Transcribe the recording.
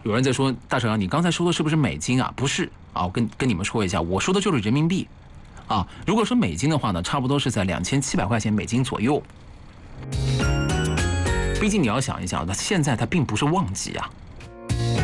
有人在说大成啊，你刚才说的是不是美金啊？不是啊，我跟你们说一下，我说的就是人民币啊。如果说美金的话呢，差不多是在2700块钱美金左右。毕竟你要想一想，它现在它并不是旺季啊。